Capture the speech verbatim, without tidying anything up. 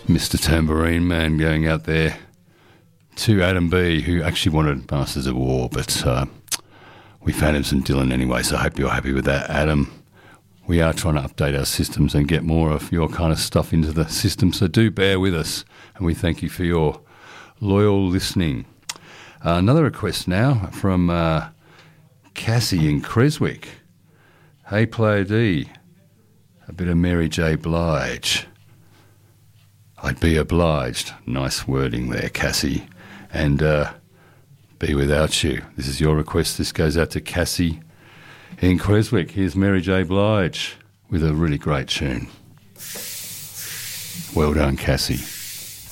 Mister Tambourine Man going out there to Adam B, who actually wanted Masters of War, but uh, we found him some Dylan anyway, so I hope you're happy with that, Adam. We are trying to update our systems and get more of your kind of stuff into the system, so do bear with us, and we thank you for your loyal listening. Uh, another request now from uh, Cassie in Creswick. Hey, Player D, a bit of Mary J. Blige. I'd be obliged. Nice wording there, Cassie. And uh, Be Without You. This is your request. This goes out to Cassie in Creswick. Here's Mary J. Blige with a really great tune. Well done, Cassie.